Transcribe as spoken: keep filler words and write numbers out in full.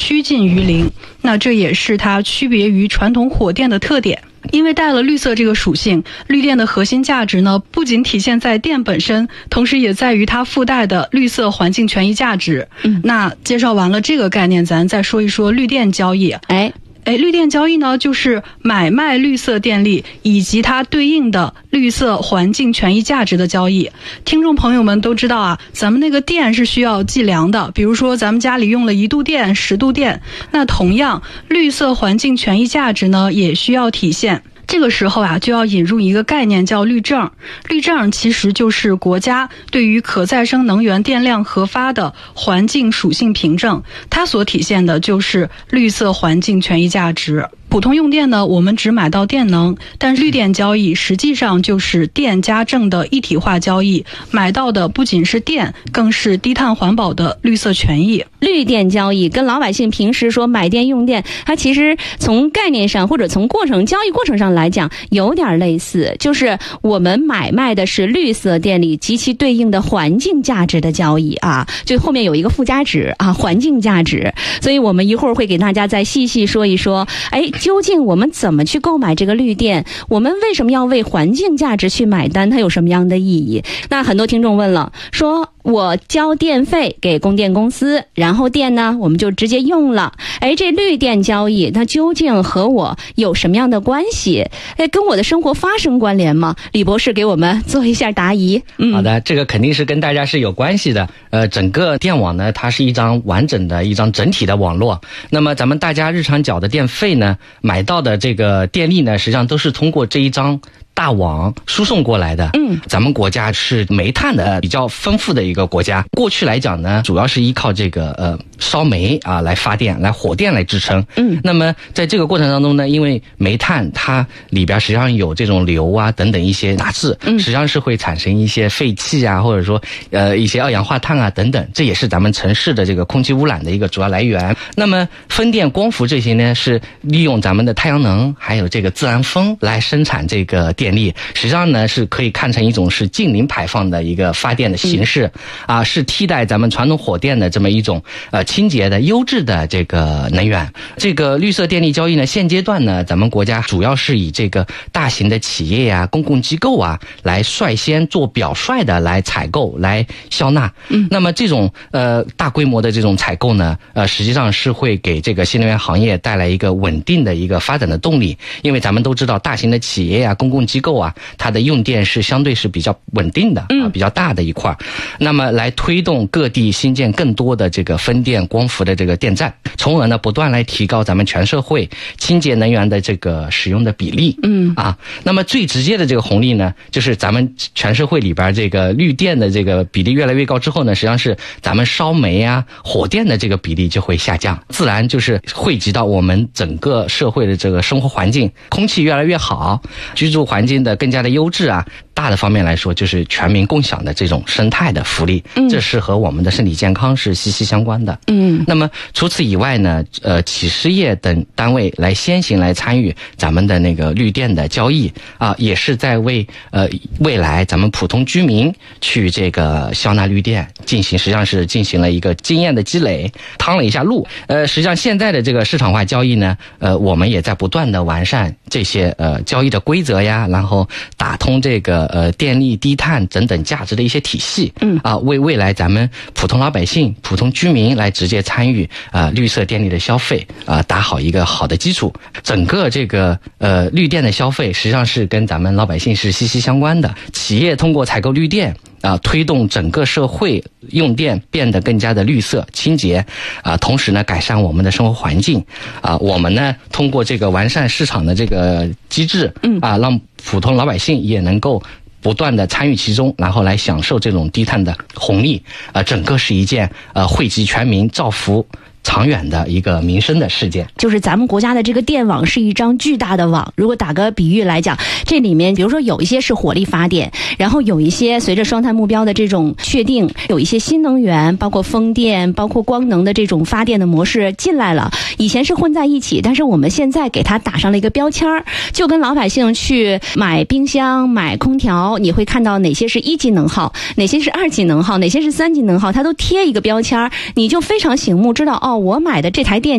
趋近于零。那这也是它区别于传统火电的特点。因为带了绿色这个属性，绿电的核心价值呢，不仅体现在电本身，同时也在于它附带的绿色环境权益价值。嗯，那介绍完了这个概念，咱再说一说绿电交易。哎。哎，绿电交易呢，就是买卖绿色电力以及它对应的绿色环境权益价值的交易。听众朋友们都知道啊，咱们那个电是需要计量的，比如说咱们家里用了一度电、十度电，那同样绿色环境权益价值呢也需要体现。这个时候啊，就要引入一个概念叫绿证。绿证其实就是国家对于可再生能源电量核发的环境属性凭证，它所体现的就是绿色环境权益价值。普通用电呢，我们只买到电能，但绿电交易实际上就是电加证的一体化交易，买到的不仅是电，更是低碳环保的绿色权益。 绿电交易跟老百姓平时说买电用电，它其实从概念上或者从过程交易过程上来讲有点类似，就是我们买卖的是绿色电力及其对应的环境价值的交易啊，就后面有一个附加值啊，环境价值。所以我们一会儿会给大家再细细说一说，哎，究竟我们怎么去购买这个绿电？我们为什么要为环境价值去买单？它有什么样的意义？那很多听众问了，说我交电费给供电公司，然后电呢我们就直接用了。哎，这绿电交易它究竟和我有什么样的关系？哎，跟我的生活发生关联吗？李博士给我们做一下答疑。 嗯，好的，这个肯定是跟大家是有关系的。呃，整个电网呢，它是一张完整的一张整体的网络。那么咱们大家日常缴的电费呢，买到的这个电力呢，实际上都是通过这一张大网输送过来的。嗯，咱们国家是煤炭的比较丰富的一个国家。过去来讲呢，主要是依靠这个呃烧煤啊来发电，来火电来支撑。嗯，那么在这个过程当中呢，因为煤炭它里边实际上有这种硫啊等等一些杂质，嗯，实际上是会产生一些废气啊，或者说呃一些二氧化碳啊等等，这也是咱们城市的这个空气污染的一个主要来源。那么风电、光伏这些呢，是利用咱们的太阳能还有这个自然风来生产这个电力，实际上呢是可以看成一种是近零排放的一个发电的形式。嗯，啊，是替代咱们传统火电的这么一种呃清洁的优质的这个能源。这个绿色电力交易呢，现阶段呢，咱们国家主要是以这个大型的企业啊、公共机构啊来率先做表率的来采购、来销纳。嗯，那么这种呃大规模的这种采购呢，呃实际上是会给这个新能源行业带来一个稳定的一个发展的动力。因为咱们都知道，大型的企业啊、公共机构啊，它的用电是相对是比较稳定的啊，比较大的一块。那么来推动各地新建更多的这个风电、光伏的这个电站，从而呢不断来提高咱们全社会清洁能源的这个使用的比例。嗯啊，那么最直接的这个红利呢，就是咱们全社会里边这个绿电的这个比例越来越高之后呢，实际上是咱们烧煤啊、火电的这个比例就会下降，自然就是汇集到我们整个社会的这个生活环境，空气越来越好，居住环境的更加的优质啊。大的方面来说，就是全民共享的这种生态的福利，嗯，这是和我们的身体健康是息息相关的。嗯，那么除此以外呢，呃，企事业等单位来先行来参与咱们的那个绿电的交易啊，也是在为呃未来咱们普通居民去这个销纳绿电进行，实际上是进行了一个经验的积累，趟了一下路。呃，实际上现在的这个市场化交易呢，呃，我们也在不断的完善这些呃交易的规则呀，然后打通这个。呃，电力、低碳等等价值的一些体系，嗯啊，为未来咱们普通老百姓、普通居民来直接参与啊、呃、绿色电力的消费啊、呃，打好一个好的基础。整个这个呃绿电的消费，实际上是跟咱们老百姓是息息相关的。企业通过采购绿电啊、呃，推动整个社会用电变得更加的绿色、清洁啊、呃，同时呢，改善我们的生活环境啊、呃。我们呢，通过这个完善市场的这个机制，嗯啊、呃，让普通老百姓也能够不断的参与其中，然后来享受这种低碳的红利，呃，整个是一件呃惠及全民、造福长远的一个民生的事件。 就是咱们国家的这个电网是一张巨大的网，如果打个比喻来讲，这里面比如说有一些是火力发电，然后有一些随着双碳目标的这种确定，有一些新能源，包括风电、包括光能的这种发电的模式进来了。以前是混在一起，但是我们现在给它打上了一个标签，就跟老百姓去买冰箱、买空调，你会看到哪些是一级能耗，哪些是二级能耗，哪些是三级能耗，它都贴一个标签，你就非常醒目知道哦，我买的这台电